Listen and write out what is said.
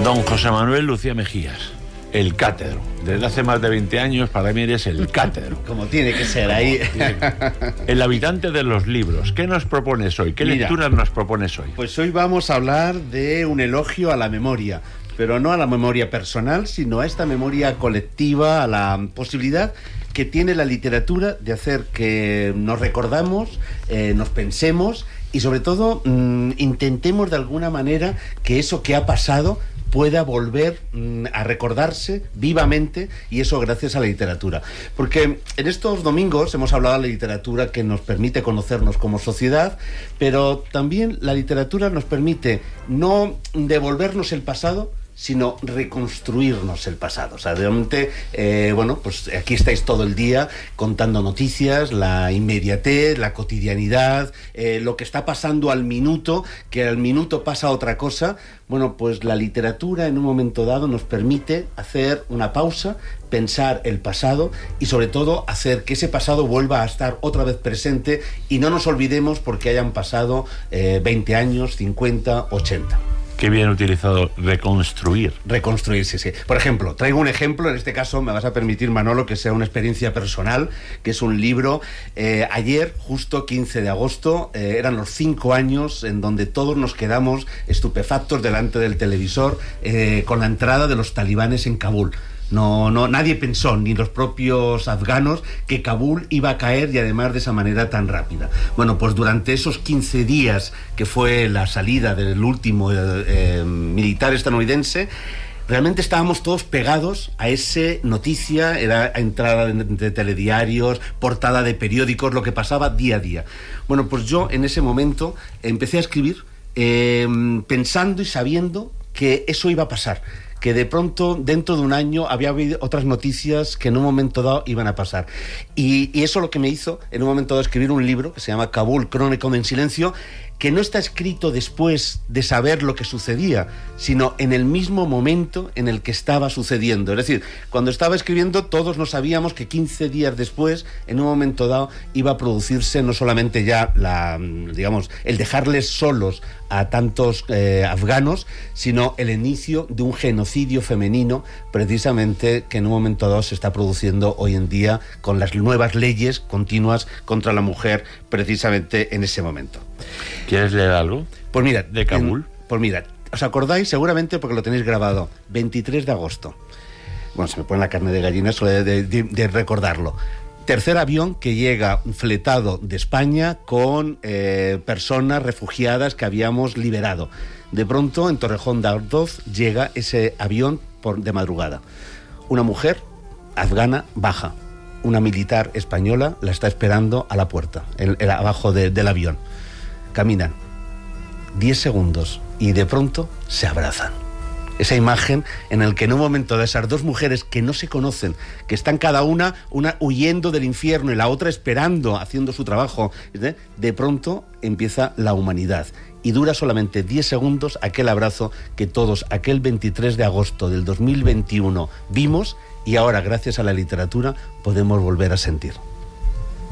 Don José Manuel Lucía Mejías, el cátedro. Desde hace más de 20 años para mí eres el cátedro. Como tiene que ser ahí. El habitante de los libros. ¿Qué nos propones hoy? ¿Qué lecturas nos propones hoy? Pues hoy vamos a hablar de un elogio a la memoria. Pero no a la memoria personal, sino a esta memoria colectiva, a la posibilidad que tiene la literatura de hacer que nos recordamos, nos pensemos y sobre todo intentemos de alguna manera que eso que ha pasado pueda volver a recordarse vivamente, y eso gracias a la literatura. Porque en estos domingos hemos hablado de la literatura que nos permite conocernos como sociedad, pero también la literatura nos permite no devolvernos el pasado, sino reconstruirnos el pasado. O sea, realmente, bueno, pues aquí estáis todo el día contando noticias, la inmediatez, la cotidianidad, lo que está pasando al minuto, que al minuto pasa otra cosa. Bueno, pues la literatura en un momento dado nos permite hacer una pausa, pensar el pasado y sobre todo hacer que ese pasado vuelva a estar otra vez presente y no nos olvidemos porque hayan pasado 20 años, 50, 80. Qué bien utilizado, reconstruir. Reconstruir, sí. Por ejemplo, traigo un ejemplo, en este caso me vas a permitir, Manolo, que sea una experiencia personal, que es un libro. Ayer, justo 15 de agosto, eran los 5 años en donde todos nos quedamos estupefactos delante del televisor con la entrada de los talibanes en Kabul. No, nadie pensó, ni los propios afganos, que Kabul iba a caer y además de esa manera tan rápida. Bueno, pues durante esos 15 días que fue la salida del último militar estadounidense, realmente estábamos todos pegados a esa noticia, era entrada de telediarios, portada de periódicos, lo que pasaba día a día. Bueno, pues yo en ese momento empecé a escribir pensando y sabiendo que eso iba a pasar, que de pronto, dentro de un año, había habido otras noticias que en un momento dado iban a pasar. Y eso lo que me hizo, en un momento dado, escribir un libro que se llama Kabul, Crónica en silencio, que no está escrito después de saber lo que sucedía, sino en el mismo momento en el que estaba sucediendo. Es decir, cuando estaba escribiendo, todos no sabíamos que 15 días después, en un momento dado, iba a producirse no solamente ya el dejarles solos a tantos afganos, sino el inicio de un genocidio femenino, precisamente que en un momento dado se está produciendo hoy en día con las nuevas leyes continuas contra la mujer, precisamente en ese momento. ¿Quieres leer algo? Pues mira, ¿de Kabul? Pues mira, os acordáis seguramente porque lo tenéis grabado, 23 de agosto. Bueno, se me pone la carne de gallina solo de recordarlo. Tercer avión que llega fletado de España con personas refugiadas que habíamos liberado. De pronto, en Torrejón de Ardoz, llega ese avión de madrugada. Una mujer afgana baja. Una militar española la está esperando a la puerta, abajo del avión. Caminan 10 segundos y de pronto se abrazan. Esa imagen en la que en un momento de esas dos mujeres que no se conocen, que están cada una huyendo del infierno y la otra esperando, haciendo su trabajo, de pronto empieza la humanidad. Y dura solamente 10 segundos aquel abrazo que todos aquel 23 de agosto del 2021 vimos y ahora, gracias a la literatura, podemos volver a sentir.